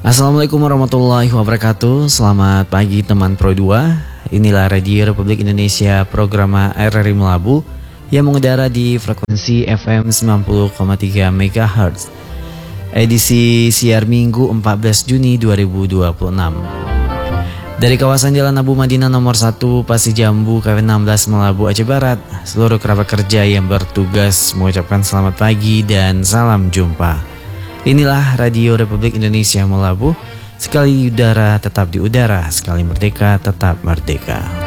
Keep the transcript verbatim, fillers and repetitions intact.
Assalamualaikum warahmatullahi wabarakatuh. Selamat pagi teman Pro dua. Inilah Radio Republik Indonesia, program R R I Melabu yang mengudara di frekuensi F M sembilan puluh koma tiga megahertz. Edisi siar Minggu empat belas Juni dua ribu dua puluh enam. Dari kawasan Jalan Abu Madinah nomor satu Pasir Jambu K W enam belas Melabu Aceh Barat, seluruh kerabat kerja yang bertugas mengucapkan selamat pagi dan salam jumpa. Inilah Radio Republik Indonesia Melabu. Sekali udara tetap di udara, sekali merdeka tetap merdeka.